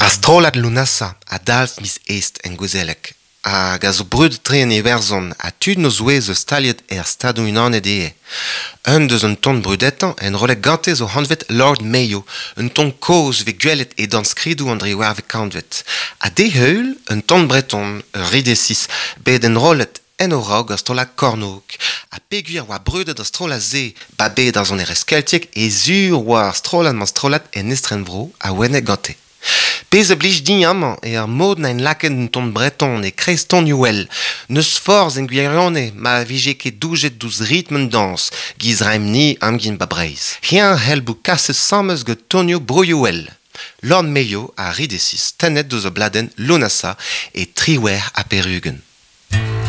Astrolat lunasa a dalf mis est en gouzelek. Hag a zo brud treen e werzon a tud no zoe zo staliet stadou unanet ee. Un deus un ton brudetan en roleg gante zo hanvet Lord Mayo, un ton koz ve gwelet e dan skridou an dre war ve kantvet. A de heul, un ton breton, ridesis, bet en rolet en orog az trola kornouk. A peguir war brudet az trola ze, ba bet ar zon ereskeltiek e zur war strolan man strolat en estrenvro a wenne gante. Pez a blij diamant e ar mod na en laken d'un ton breton e kreiz ton youel. Neus forz en gwirionne ma vije ket doujet douz ritmen dans, giz raim ni amgin ba breiz. Rien hel bou kasse sammeus ge tonio broyouel. Lord Mayo a ridesis tenet deus o bladen lunasa e triwer a perugen.